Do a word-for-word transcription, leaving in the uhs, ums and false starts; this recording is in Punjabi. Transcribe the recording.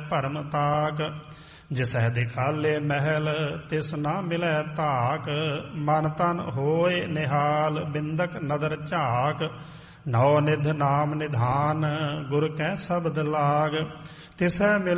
ਭਰਮ ਤਾਕ। ਜਿਸਹਿ ਦਿਖਾਲੇ ਮਹਿਲ ਤਿਸ ਨਾ ਮਿਲੈ ਧਾਕ। ਮਨ ਤਨ ਹੋਏ ਨਿਹਾਲ ਬਿੰਦਕ ਨਦਰ ਝਾਕ। ਨੌ ਨਿਧ ਨਾਮ ਨਿਧਾਨ ਗੁਰ ਕੈ ਸ਼ਬਦ ਲਾਗ। ਤਿਸਹਿ ਮਿਲ